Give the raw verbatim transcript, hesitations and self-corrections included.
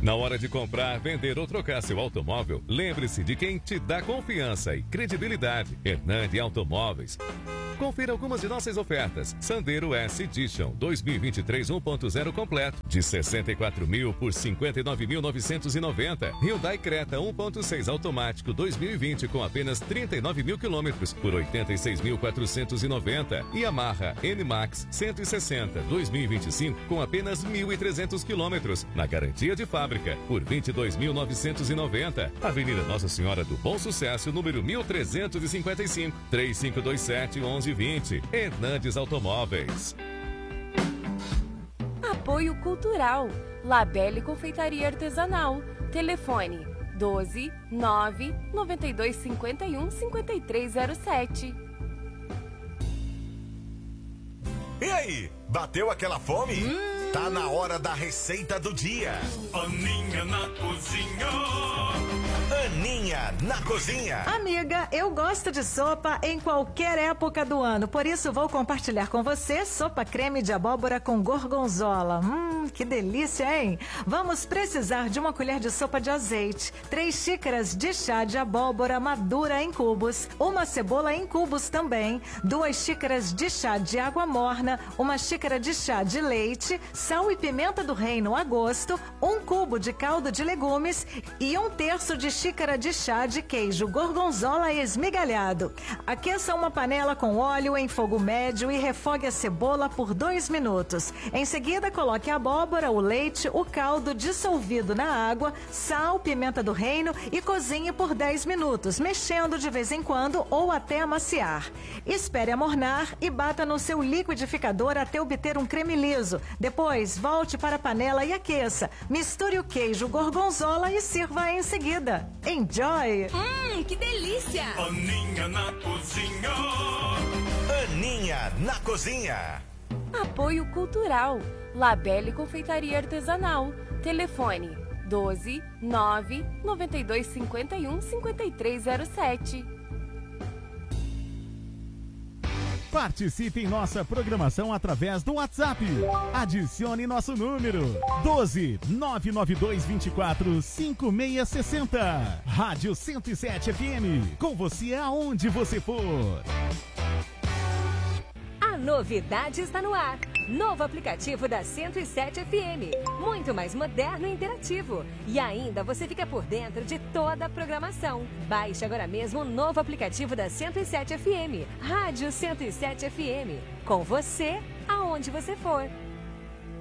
Na hora de comprar, vender ou trocar seu automóvel, lembre-se de quem te dá confiança e credibilidade. Hernandes Automóveis. Confira algumas de nossas ofertas. Sandero S Edition dois mil e vinte e três um ponto zero completo de sessenta e quatro mil por cinquenta e nove mil novecentos e noventa. Hyundai Creta um ponto seis automático dois mil e vinte com apenas trinta e nove mil quilômetros por oitenta e seis mil quatrocentos e noventa. E Yamaha N-Max cento e sessenta dois mil e vinte e cinco com apenas mil e trezentos quilômetros na garantia de fábrica por vinte e dois mil novecentos e noventa. Avenida Nossa Senhora do Bom Sucesso, número mil trezentos e cinquenta e cinco, três cinco dois sete, onze vinte. Hernandes Automóveis. Apoio Cultural. Labelle Confeitaria Artesanal. Telefone doze, nove, noventa e dois, cinquenta e um, cinquenta e três zero sete. E aí, bateu aquela fome? Hum. Tá na hora da receita do dia. Aninha na cozinha. Aninha na cozinha. Amiga, eu gosto de sopa em qualquer época do ano. Por isso vou compartilhar com você sopa creme de abóbora com gorgonzola. Hum, que delícia, hein? Vamos precisar de uma colher de sopa de azeite, três xícaras de chá de abóbora madura em cubos, uma cebola em cubos também, duas xícaras de chá de água morna, uma xícara de chá de leite, sal e pimenta do reino a gosto, um cubo de caldo de legumes e um terço de xícara de chá de queijo gorgonzola esmigalhado. Aqueça uma panela com óleo em fogo médio e refogue a cebola por dois minutos. Em seguida, coloque a abóbora, o leite, o caldo dissolvido na água, sal, pimenta do reino e cozinhe por dez minutos, mexendo de vez em quando ou até amaciar. Espere amornar e bata no seu liquidificador até obter um creme liso. Depois, volte para a panela e aqueça. Misture o queijo gorgonzola e sirva em seguida. Enjoy! Hum, que delícia! Aninha na cozinha. Aninha na cozinha. Apoio Cultural. Labelle Confeitaria Artesanal. Telefone doze, nove, noventa e dois, cinquenta e um, cinquenta e três zero sete. Participe em nossa programação através do WhatsApp. Adicione nosso número doze, nove nove dois, vinte e quatro, cinco seis seis zero. Rádio cento e sete F M. Com você aonde você for. A novidade está no ar. Novo aplicativo da cento e sete F M. Muito mais moderno e interativo. E ainda você fica por dentro de toda a programação. Baixe agora mesmo o novo aplicativo da cento e sete F M. Rádio cento e sete F M. Com você, aonde você for.